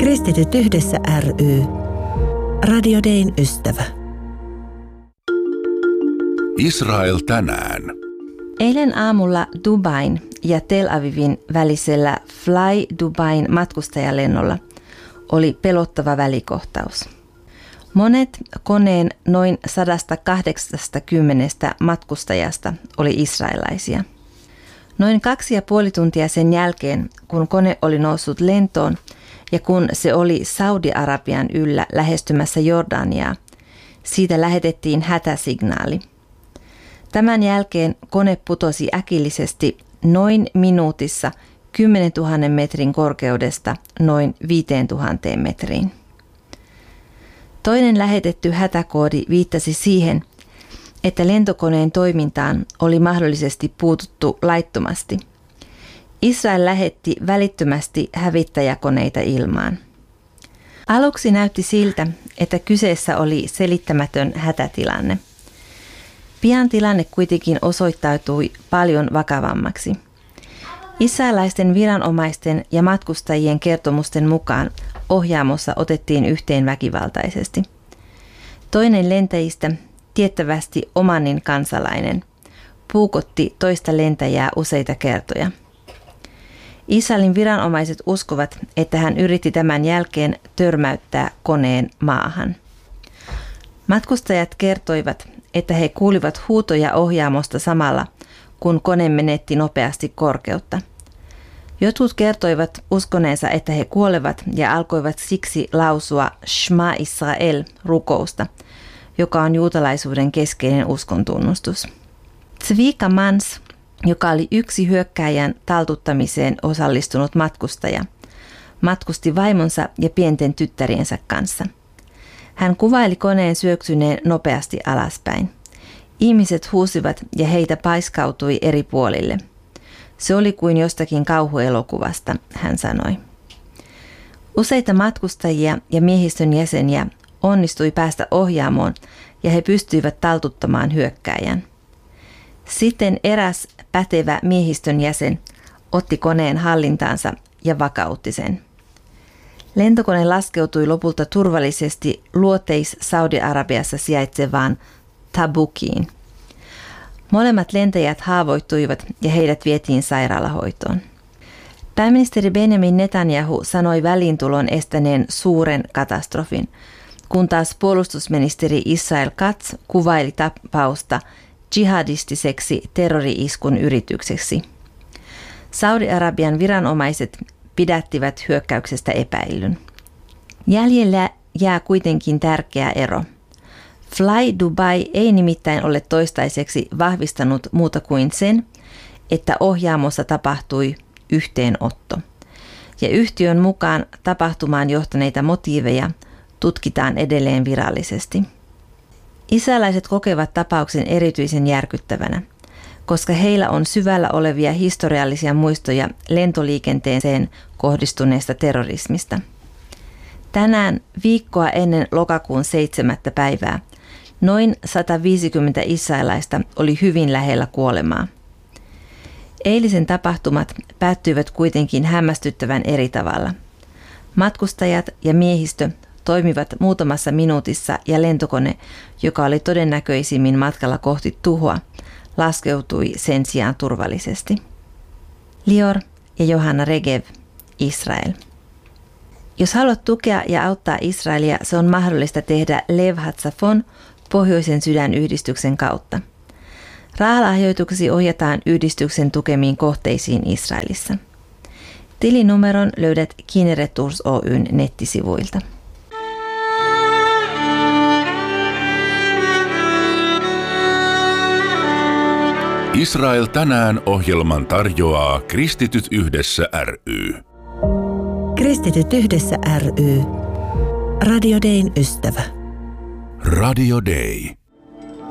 Kristityt yhdessä ry. Radio Dayn ystävä. Israel tänään. Eilen aamulla Dubain ja Tel Avivin välisellä Fly Dubain matkustajalennolla oli pelottava välikohtaus. Monet koneen noin 180 matkustajasta oli israelaisia. Noin 2,5 tuntia sen jälkeen, kun kone oli noussut lentoon ja kun se oli Saudi-Arabian yllä lähestymässä Jordaniaa, siitä lähetettiin hätäsignaali. Tämän jälkeen kone putosi äkillisesti noin minuutissa 10 000 metrin korkeudesta noin 5 000 metriin. Toinen lähetetty hätäkoodi viittasi siihen, että lentokoneen toimintaan oli mahdollisesti puututtu laittomasti. Israel lähetti välittömästi hävittäjäkoneita ilmaan. Aluksi näytti siltä, että kyseessä oli selittämätön hätätilanne. Pian tilanne kuitenkin osoittautui paljon vakavammaksi. Israelaisten viranomaisten ja matkustajien kertomusten mukaan ohjaamossa otettiin yhteen väkivaltaisesti. Toinen lentäjistä, tiettävästi Omanin kansalainen, puukotti toista lentäjää useita kertoja. Israelin viranomaiset uskovat, että hän yritti tämän jälkeen törmäyttää koneen maahan. Matkustajat kertoivat, että he kuulivat huutoja ohjaamosta samalla, kun kone menetti nopeasti korkeutta. Jotkut kertoivat uskoneensa, että he kuolevat ja alkoivat siksi lausua Shema Israel -rukousta, joka on juutalaisuuden keskeinen uskontunnustus. Zvika Mans, joka oli yksi hyökkääjän taltuttamiseen osallistunut matkustaja, matkusti vaimonsa ja pienten tyttäriensä kanssa. Hän kuvaili koneen syöksyneen nopeasti alaspäin. Ihmiset huusivat ja heitä paiskautui eri puolille. Se oli kuin jostakin kauhuelokuvasta, hän sanoi. Useita matkustajia ja miehistön jäseniä onnistui päästä ohjaamoon ja he pystyivät taltuttamaan hyökkääjän. Sitten eräs pätevä miehistön jäsen otti koneen hallintaansa ja vakautti sen. Lentokone laskeutui lopulta turvallisesti luoteis Saudi-Arabiassa sijaitsevaan Tabukiin. Molemmat lentäjät haavoittuivat ja heidät vietiin sairaalahoitoon. Pääministeri Benjamin Netanyahu sanoi väliintulon estäneen suuren katastrofin, kun taas puolustusministeri Israel Katz kuvaili tapausta jihadistiseksi terrori-iskun yritykseksi. Saudi-Arabian viranomaiset pidättivät hyökkäyksestä epäillyn. Jäljellä jää kuitenkin tärkeä ero. Fly Dubai ei nimittäin ole toistaiseksi vahvistanut muuta kuin sen, että ohjaamossa tapahtui yhteenotto. Ja yhtiön mukaan tapahtumaan johtaneita motiiveja tutkitaan edelleen virallisesti. Israelaiset kokevat tapauksen erityisen järkyttävänä, koska heillä on syvällä olevia historiallisia muistoja lentoliikenteeseen kohdistuneesta terrorismista. Tänään viikkoa ennen lokakuun 7. päivää noin 150 israelaista oli hyvin lähellä kuolemaa. Eilisen tapahtumat päättyivät kuitenkin hämmästyttävän eri tavalla. Matkustajat ja miehistö toimivat muutamassa minuutissa ja lentokone, joka oli todennäköisimmin matkalla kohti tuhoa, laskeutui sen sijaan turvallisesti. Lior ja Johanna Regev, Israel. Jos haluat tukea ja auttaa Israelia, se on mahdollista tehdä Lev Hatzafon Pohjoisen sydänyhdistyksen kautta. Rahalahjoituksesi ohjataan yhdistyksen tukemiin kohteisiin Israelissa. Tilinumeron löydät Kinneret Tours Oyn nettisivuilta. Israel tänään -ohjelman tarjoaa Kristityt yhdessä ry. Kristityt yhdessä ry. Radio Dayn ystävä. Radio Day.